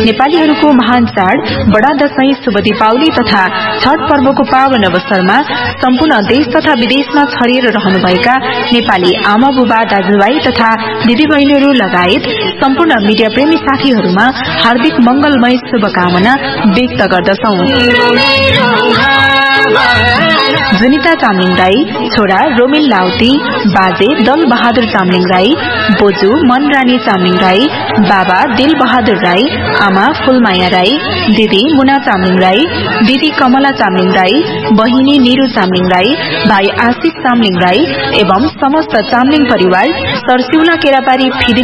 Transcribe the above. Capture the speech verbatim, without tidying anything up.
नेपालीहरूको महान चाड बडा दशैं शुभ दीपावली तथा छठ पर्वको पावन अवसरमा सम्पूर्ण देश तथा विदेशमा छरिएर रहनुभएका नेपाली आमा बुबा दाजुभाइ तथा दिदीबहिनीहरू लगायत सम्पूर्ण मीडिया प्रेमी साथीहरूमा हार्दिक मंगलमय शुभकामना व्यक्त गर्दछौं। जुनिता चामलिङ राई, छोरा रोमिल लाउती, बाजे दल बहादुर चामलिङ राई, बोजू मनरानी चामलिङ राई, बाबा दिल बहादुर राई, आमा फूलमाया राई, दिदी मुना चामलिङ राई, दिदी कमला चामलिङ राई, बहिनी निरू चामलिङ राई, भाइ आशिष चामलिङ राई एवं समस्त चामलिङ परिवार सरसिउला केरापारी